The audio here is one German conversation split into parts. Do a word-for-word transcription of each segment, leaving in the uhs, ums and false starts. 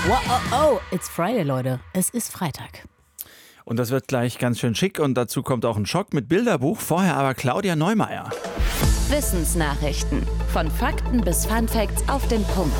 Wow, oh, oh, it's Friday, Leute. Es ist Freitag. Und das wird gleich ganz schön schick und dazu kommt auch ein Schock mit Bilderbuch. Vorher aber Claudia Neumeier. Wissensnachrichten. Von Fakten bis Funfacts auf den Punkt.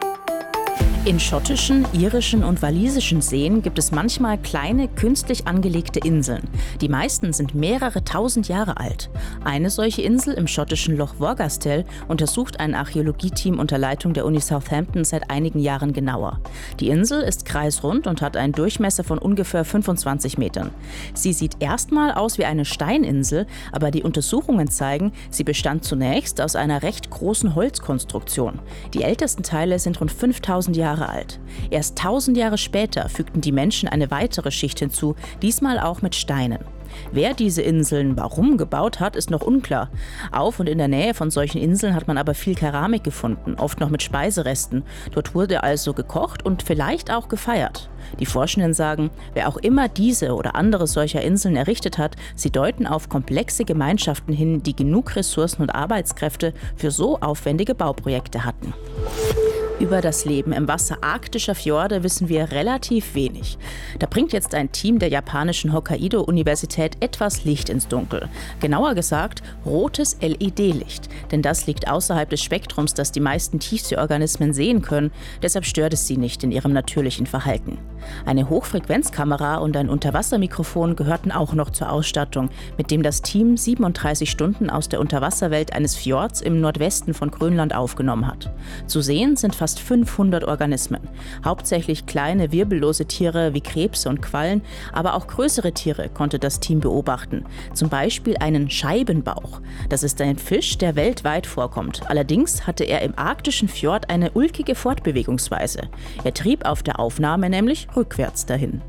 In schottischen, irischen und walisischen Seen gibt es manchmal kleine, künstlich angelegte Inseln. Die meisten sind mehrere tausend Jahre alt. Eine solche Insel im schottischen Loch Vorgastel untersucht ein Archäologieteam unter Leitung der Uni Southampton seit einigen Jahren genauer. Die Insel ist kreisrund und hat einen Durchmesser von ungefähr fünfundzwanzig Metern. Sie sieht erstmal aus wie eine Steininsel, aber die Untersuchungen zeigen, sie bestand zunächst aus einer recht großen Holzkonstruktion. Die ältesten Teile sind rund fünftausend Jahre alt. Erst tausend Jahre später fügten die Menschen eine weitere Schicht hinzu, diesmal auch mit Steinen. Wer diese Inseln warum gebaut hat, ist noch unklar. Auf und in der Nähe von solchen Inseln hat man aber viel Keramik gefunden, oft noch mit Speiseresten. Dort wurde also gekocht und vielleicht auch gefeiert. Die Forschenden sagen, wer auch immer diese oder andere solcher Inseln errichtet hat, sie deuten auf komplexe Gemeinschaften hin, die genug Ressourcen und Arbeitskräfte für so aufwendige Bauprojekte hatten. Über das Leben im Wasser arktischer Fjorde wissen wir relativ wenig. Da bringt jetzt ein Team der japanischen Hokkaido-Universität etwas Licht ins Dunkel. Genauer gesagt, rotes L E D-Licht. Denn das liegt außerhalb des Spektrums, das die meisten Tiefseeorganismen sehen können. Deshalb stört es sie nicht in ihrem natürlichen Verhalten. Eine Hochfrequenzkamera und ein Unterwassermikrofon gehörten auch noch zur Ausstattung, mit dem das Team siebenunddreißig Stunden aus der Unterwasserwelt eines Fjords im Nordwesten von Grönland aufgenommen hat. Zu sehen sind fast fünfhundert Organismen. Hauptsächlich kleine, wirbellose Tiere wie Krebse und Quallen, aber auch größere Tiere konnte das Team beobachten. Zum Beispiel einen Scheibenbauch. Das ist ein Fisch, der weltweit vorkommt. Allerdings hatte er im arktischen Fjord eine ulkige Fortbewegungsweise. Er trieb auf der Aufnahme nämlich rückwärts dahin.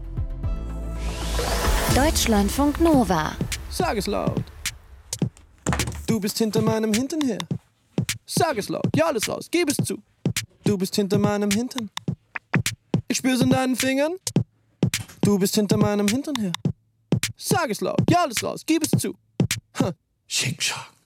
Deutschlandfunk Nova. Sag es laut. Du bist hinter meinem Hintern her. Sag es laut. Ja, alles raus. Gib es zu. Du bist hinter meinem Hintern. Ich spür's in deinen Fingern. Du bist hinter meinem Hintern her. Sag es laut. Ja, alles raus. Gib es zu. Ha. Schick, schack.